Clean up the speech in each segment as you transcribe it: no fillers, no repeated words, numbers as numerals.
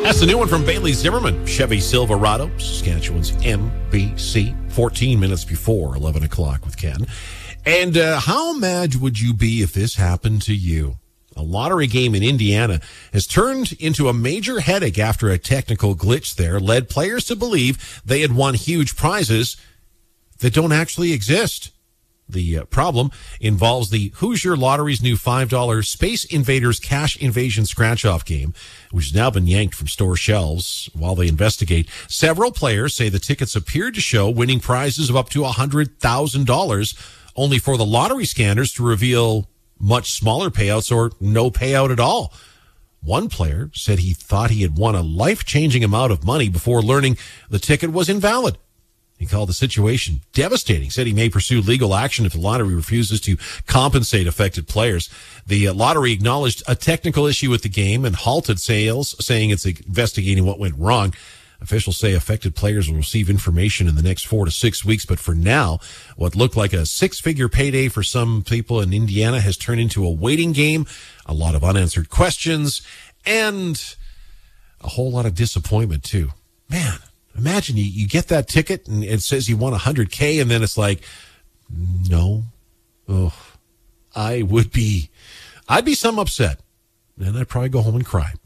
That's the new one from Bailey Zimmerman, Chevy Silverado, Saskatchewan's MBC, 14 minutes before 11 o'clock with Ken. And how mad would you be if this happened to you? A lottery game in Indiana has turned into a major headache after a technical glitch there led players to believe they had won huge prizes that don't actually exist. The problem involves the Hoosier Lottery's new $5 Space Invaders Cash Invasion scratch-off game, which has now been yanked from store shelves while they investigate. Several players say the tickets appeared to show winning prizes of up to $100,000, only for the lottery scanners to reveal much smaller payouts or no payout at all. One player said he thought he had won a life-changing amount of money before learning the ticket was invalid. He called the situation devastating, said he may pursue legal action if the lottery refuses to compensate affected players. The lottery acknowledged a technical issue with the game and halted sales, saying it's investigating what went wrong. Officials say affected players will receive information in the next 4 to 6 weeks, but for now, what looked like a six-figure payday for some people in Indiana has turned into a waiting game, a lot of unanswered questions, and a whole lot of disappointment, too. Man. Imagine you get that ticket and it says you won $100K and then it's like, no. Oh, I'd be some upset. And I'd probably go home and cry.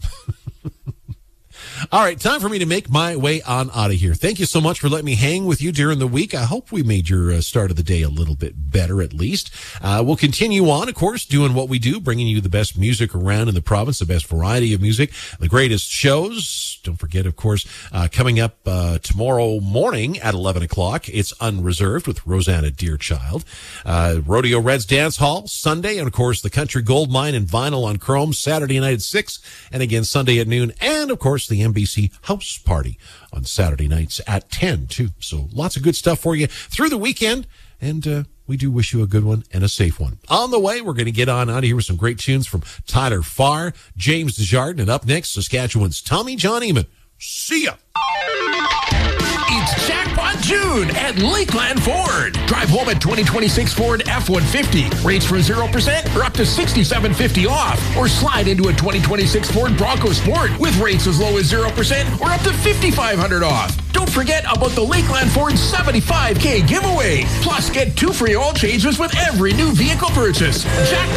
All right, time for me to make my way on out of here. Thank you so much for letting me hang with you during the week. I hope we made your start of the day a little bit better, at least. We'll continue on, of course, doing what we do, bringing you the best music around in the province, the best variety of music, the greatest shows. Don't forget, of course, coming up tomorrow morning at 11 o'clock, it's Unreserved with Rosanna Deerchild. Rodeo Reds Dance Hall Sunday, and, of course, the Country Gold Mine and Vinyl on Chrome Saturday night at 6, and again Sunday at noon, and, of course, the NBC House Party on Saturday nights at 10, too. So lots of good stuff for you through the weekend, and we do wish you a good one and a safe one. On the way, we're going to get on out of here with some great tunes from Tyler Farr, James Desjardins, and up next, Saskatchewan's Tommy John Eamon. See ya! It's Jackpot June at Lakeland Ford. Drive home at 2026 Ford F-150. Rates from 0% or up to $6,750 off. Or slide into a 2026 Ford Bronco Sport with rates as low as 0% or up to $5,500 off. Don't forget about the Lakeland Ford $75K giveaway. Plus, get 2 free oil changes with every new vehicle purchase. Jackpot